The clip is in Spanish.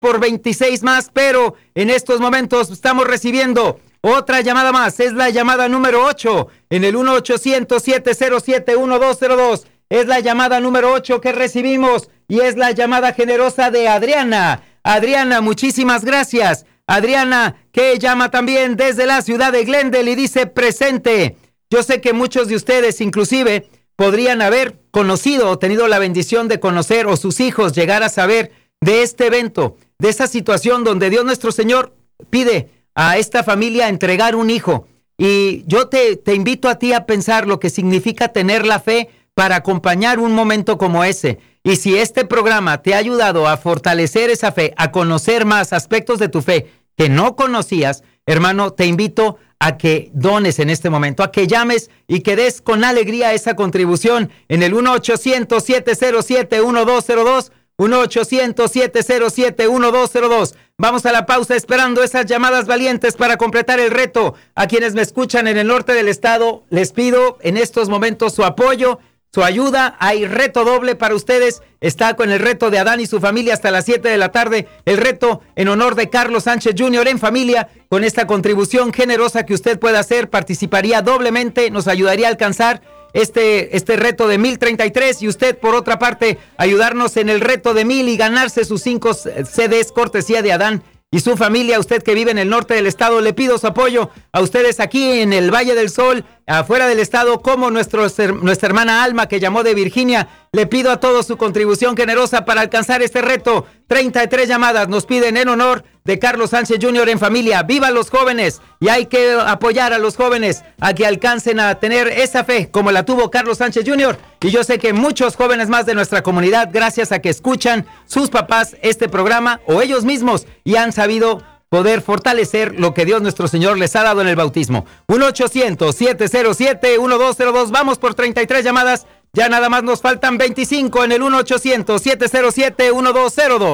por 26 más, pero en estos momentos estamos recibiendo otra llamada más. Es la llamada número 8 en el 1-800-707-1202. Es la llamada número 8 que recibimos y es la llamada generosa de Adriana. Adriana, muchísimas gracias. Adriana, que llama también desde la ciudad de Glendale y dice presente. Yo sé que muchos de ustedes inclusive podrían haber conocido o tenido la bendición de conocer o sus hijos llegar a saber de este evento, de esa situación donde Dios nuestro Señor pide a esta familia entregar un hijo. Y yo te invito a ti a pensar lo que significa tener la fe para acompañar un momento como ese. Y si este programa te ha ayudado a fortalecer esa fe, a conocer más aspectos de tu fe que no conocías, hermano, te invito a que dones en este momento, a que llames y que des con alegría esa contribución en el 1-800-707-1202, 1-800-707-1202. Vamos a la pausa esperando esas llamadas valientes para completar el reto. A quienes me escuchan en el norte del estado, les pido en estos momentos su apoyo, su ayuda. Hay reto doble para ustedes. Está con el reto de Adán y su familia hasta las 7 de la tarde. El reto en honor de Carlos Sánchez Jr. en familia. Con esta contribución generosa que usted pueda hacer, participaría doblemente, nos ayudaría a alcanzar este reto de 1033 y usted, por otra parte, ayudarnos en el reto de 1000 y ganarse sus 5 CDs cortesía de Adán y su familia. Usted que vive en el norte del estado, le pido su apoyo a ustedes aquí en el Valle del Sol, afuera del estado, como nuestra hermana Alma que llamó de Virginia. Le pido a todos su contribución generosa para alcanzar este reto. 33 llamadas nos piden en honor de Carlos Sánchez Jr. en familia. ¡Viva los jóvenes! Y hay que apoyar a los jóvenes a que alcancen a tener esa fe como la tuvo Carlos Sánchez Jr. Y yo sé que muchos jóvenes más de nuestra comunidad, gracias a que escuchan sus papás este programa o ellos mismos y han sabido poder fortalecer lo que Dios nuestro Señor les ha dado en el bautismo. 1-800-707-1202. Vamos por 33 llamadas. Ya nada más nos faltan 25 en el 1-800-707-1202.